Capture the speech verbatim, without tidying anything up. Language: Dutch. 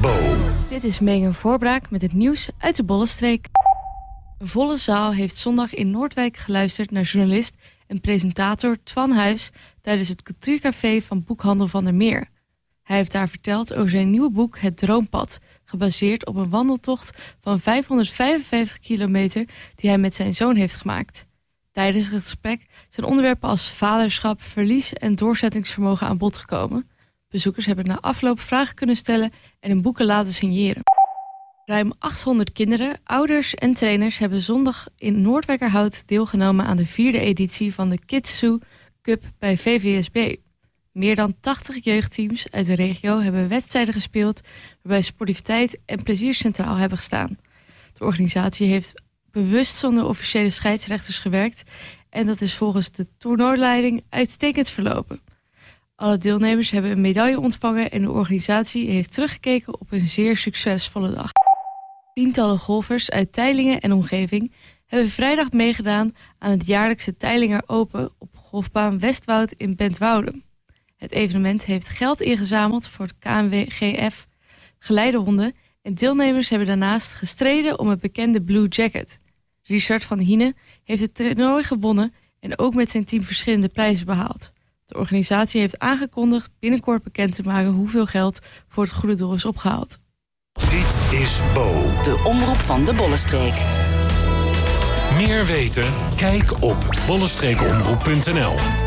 Bo. Dit is Megan Voorbraak met het nieuws uit de Bollenstreek. Een volle zaal heeft zondag in Noordwijk geluisterd naar journalist en presentator Twan Huis tijdens het cultuurcafé van Boekhandel van der Meer. Hij heeft daar verteld over zijn nieuwe boek Het Droompad, gebaseerd op een wandeltocht van vijfhonderdvijfenvijftig kilometer die hij met zijn zoon heeft gemaakt. Tijdens het gesprek zijn onderwerpen als vaderschap, verlies en doorzettingsvermogen aan bod gekomen. Bezoekers hebben na afloop vragen kunnen stellen en hun boeken laten signeren. Ruim achthonderd kinderen, ouders en trainers hebben zondag in Noordwijkerhout deelgenomen aan de vierde editie van de Kids Zoo Cup bij V V S B. Meer dan tachtig jeugdteams uit de regio hebben wedstrijden gespeeld waarbij sportiviteit en plezier centraal hebben gestaan. De organisatie heeft bewust zonder officiële scheidsrechters gewerkt en dat is volgens de toernooileiding uitstekend verlopen. Alle deelnemers hebben een medaille ontvangen en de organisatie heeft teruggekeken op een zeer succesvolle dag. Tientallen golfers uit Teylingen en omgeving hebben vrijdag meegedaan aan het jaarlijkse Teilinger Open op golfbaan Westwoud in Bentwoude. Het evenement heeft geld ingezameld voor het K N W G F geleidehonden en deelnemers hebben daarnaast gestreden om het bekende Blue Jacket. Richard van Hiene heeft het toernooi gewonnen en ook met zijn team verschillende prijzen behaald. De organisatie heeft aangekondigd binnenkort bekend te maken hoeveel geld voor het goede doel is opgehaald. Dit is Bo. De omroep van de Bollenstreek. Meer weten? Kijk op bollenstreekomroep punt n l.